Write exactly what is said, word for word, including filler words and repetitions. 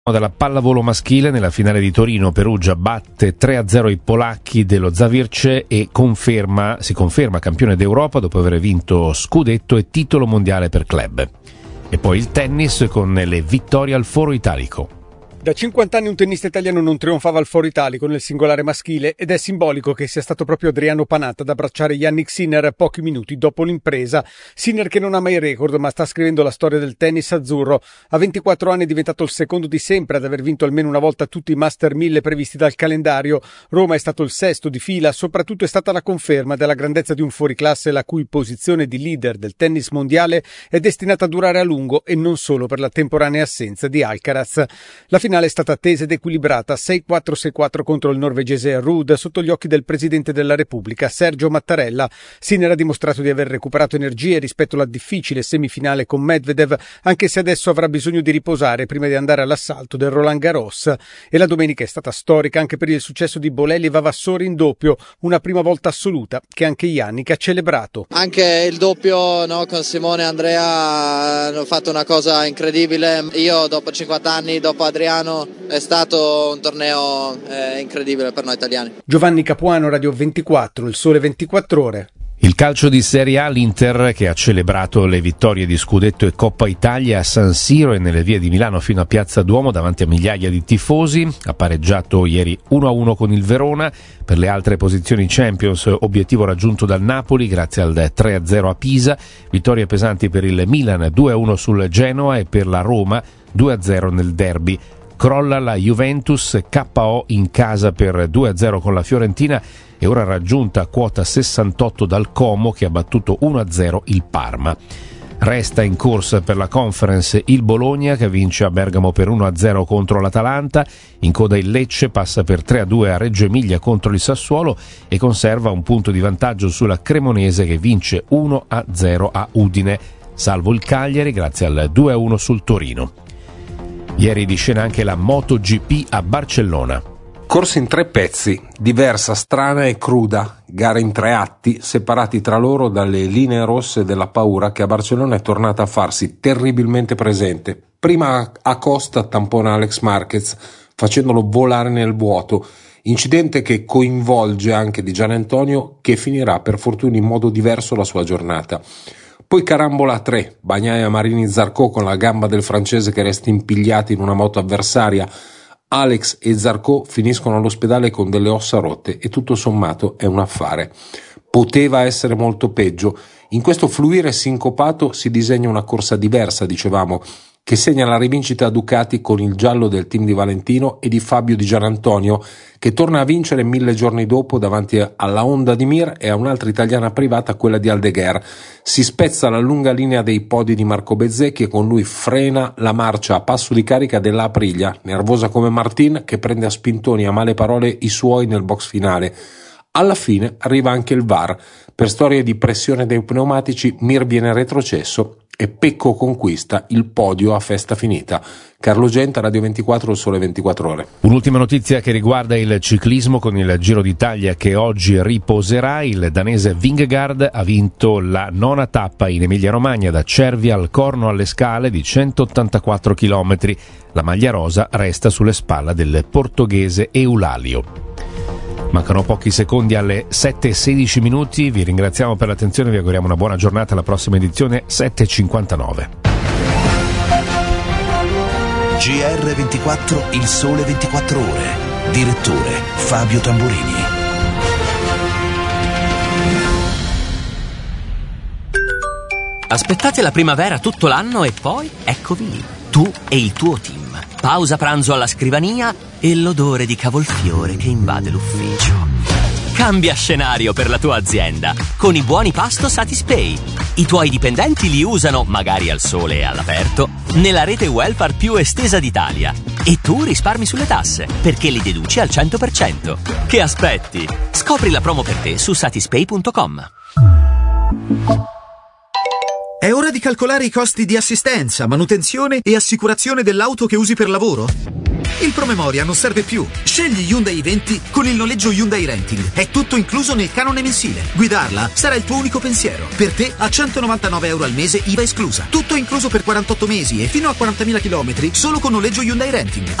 Dalla pallavolo maschile nella finale di Torino, Perugia batte tre a zero i polacchi dello Zawiercie e conferma, si conferma campione d'Europa dopo aver vinto scudetto e titolo mondiale per club. E poi il tennis con le vittorie al Foro Italico. Da cinquanta anni un tennista italiano non trionfava al Foro Italico nel singolare maschile ed è simbolico che sia stato proprio Adriano Panatta ad abbracciare Jannik Sinner pochi minuti dopo l'impresa. Sinner che non ha mai record ma sta scrivendo la storia del tennis azzurro. A ventiquattro anni è diventato il secondo di sempre ad aver vinto almeno una volta tutti i Master mille previsti dal calendario. Roma è stato il sesto di fila, soprattutto è stata la conferma della grandezza di un fuoriclasse la cui posizione di leader del tennis mondiale è destinata a durare a lungo e non solo per la temporanea assenza di Alcaraz. La finale è stata attesa ed equilibrata, sei quattro sei quattro contro il norvegese Ruud sotto gli occhi del Presidente della Repubblica, Sergio Mattarella. Sinner ha dimostrato di aver recuperato energie rispetto alla difficile semifinale con Medvedev, anche se adesso avrà bisogno di riposare prima di andare all'assalto del Roland Garros. E la domenica è stata storica anche per il successo di Bolelli e Vavassori in doppio, una prima volta assoluta che anche Jannik ha celebrato. Anche il doppio, no, con Simone e Andrea hanno fatto una cosa incredibile. Io dopo cinquanta anni, dopo Adriano, è stato un torneo eh, incredibile per noi italiani. Giovanni Capuano, Radio ventiquattro, Il Sole ventiquattro Ore. Il calcio di Serie A, l'Inter che ha celebrato le vittorie di Scudetto e Coppa Italia a San Siro e nelle vie di Milano fino a Piazza Duomo davanti a migliaia di tifosi, ha pareggiato ieri uno a uno con il Verona. Per le altre posizioni Champions, obiettivo raggiunto dal Napoli grazie al tre a zero a Pisa, vittorie pesanti per il Milan due a uno sul Genoa e per la Roma due a zero nel derby. Crolla la Juventus, K O in casa per due a zero con la Fiorentina e ora raggiunta quota sessantotto dal Como che ha battuto uno a zero il Parma. Resta in corsa per la Conference il Bologna che vince a Bergamo per uno a zero contro l'Atalanta, in coda il Lecce passa per tre a due a Reggio Emilia contro il Sassuolo e conserva un punto di vantaggio sulla Cremonese che vince uno a zero a Udine, salvo il Cagliari grazie al due a uno sul Torino. Ieri di scena anche la MotoGP a Barcellona. Corsa in tre pezzi, diversa, strana e cruda, gare in tre atti, separati tra loro dalle linee rosse della paura che a Barcellona è tornata a farsi terribilmente presente. Prima a costa tampona Alex Marquez, facendolo volare nel vuoto, incidente che coinvolge anche Di Gianantonio, che finirà per fortuna in modo diverso la sua giornata. Poi carambola a tre, Bagnaia Marini Zarco con la gamba del francese che resta impigliata in una moto avversaria. Alex e Zarco finiscono all'ospedale con delle ossa rotte e tutto sommato è un affare. Poteva essere molto peggio. In questo fluire sincopato si disegna una corsa diversa, dicevamo, che segna la rivincita a Ducati con il giallo del team di Valentino e di Fabio Di Gianantonio, che torna a vincere mille giorni dopo davanti alla Honda di Mir e a un'altra italiana privata, quella di Aldeguer. Si spezza la lunga linea dei podi di Marco Bezzecchi e con lui frena la marcia a passo di carica della Aprilia, nervosa come Martin, che prende a spintoni a male parole i suoi nel box finale. Alla fine arriva anche il V A R. Per storie di pressione dei pneumatici, Mir viene retrocesso e Pecco conquista il podio a festa finita. Carlo Genta, Radio ventiquattro, Il Sole ventiquattro Ore. Un'ultima notizia che riguarda il ciclismo con il Giro d'Italia che oggi riposerà. Il danese Vingegaard ha vinto la nona tappa in Emilia-Romagna da Cervia al Corno alle Scale di centottantaquattro chilometri. La maglia rosa resta sulle spalle del portoghese Eulalio. Mancano pochi secondi alle sette e sedici minuti, vi ringraziamo per l'attenzione, vi auguriamo una buona giornata, alla prossima edizione sette e cinquantanove. G R ventiquattro, Il Sole ventiquattro Ore. Direttore Fabio Tamburini. Aspettate la primavera tutto l'anno e poi eccovi lì, tu e il tuo team. Pausa pranzo alla scrivania e l'odore di cavolfiore che invade l'ufficio. Cambia scenario per la tua azienda con i buoni pasto Satispay. I tuoi dipendenti li usano, magari al sole e all'aperto, nella rete welfare più estesa d'Italia. E tu risparmi sulle tasse, perché li deduci al cento per cento. Che aspetti? Scopri la promo per te su satispay punto com. È ora di calcolare i costi di assistenza, manutenzione e assicurazione dell'auto che usi per lavoro? Il promemoria non serve più. Scegli Hyundai i venti con il noleggio Hyundai Renting. È tutto incluso nel canone mensile. Guidarla sarà il tuo unico pensiero. Per te a centonovantanove euro al mese I V A esclusa. Tutto incluso per quarantotto mesi e fino a quarantamila chilometri solo con noleggio Hyundai Renting.